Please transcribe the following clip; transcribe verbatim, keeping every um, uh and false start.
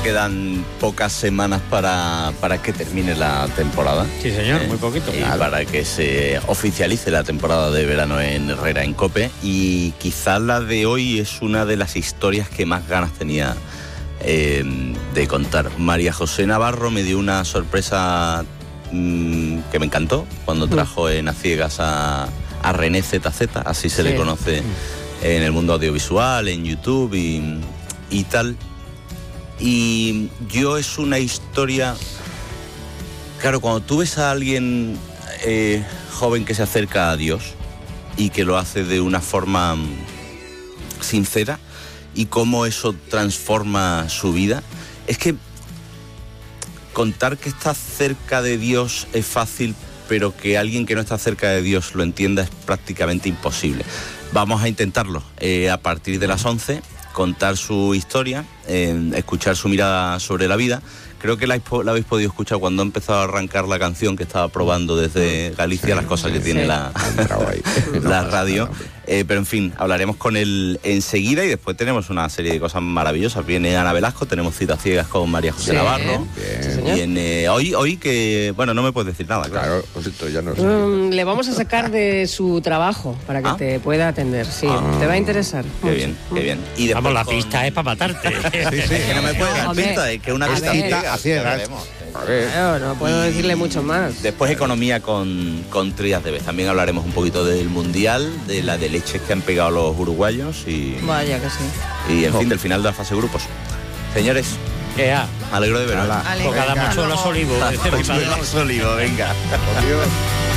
quedan pocas semanas para, para que termine la temporada. Sí, señor, eh, muy poquito. Y Claro. para que se oficialice la temporada de verano en Herrera, en COPE. Y quizás la de hoy es una de las historias que más ganas tenía eh, de contar. María José Navarro me dio una sorpresa mmm, que me encantó cuando trajo en A Ciegas a, a René Z Z, así se Sí. le conoce en el mundo audiovisual, en YouTube y, y tal. Y yo es una historia... Claro, cuando tú ves a alguien eh, joven que se acerca a Dios y que lo hace de una forma sincera y cómo eso transforma su vida, es que contar que está cerca de Dios es fácil, pero que alguien que no está cerca de Dios lo entienda es prácticamente imposible. Vamos a intentarlo eh, a partir de las once, contar su historia, eh, escuchar su mirada sobre la vida. Creo que la, la habéis podido escuchar cuando ha empezado a arrancar la canción que estaba probando desde Galicia, sí, las cosas que sí. tiene sí. la, la radio. Eh, pero en fin, hablaremos con él enseguida y después tenemos una serie de cosas maravillosas. Viene Ana Velasco, tenemos citas ciegas con María José sí. Navarro. Bien. Viene hoy, hoy que, bueno, no me puedes decir nada, claro. Claro, pues esto ya no sé. Um, le vamos a sacar de su trabajo para que ¿Ah? te pueda atender, sí. Ah. Te va a interesar. Qué mucho. bien, qué bien. Y vamos, la con... pista es para matarte. sí, sí, que no me puede dar pista, es que una pista a ciegas. Claro, no puedo y decirle mucho más. Después economía con, con Trías de Vez. También hablaremos un poquito del Mundial, de la de leches que han pegado los uruguayos y... Vaya que sí. Y en oh. fin, del final de la fase grupos. Señores, Ea. alegro de veros. Cada mucho los olivos. Los olivos, venga.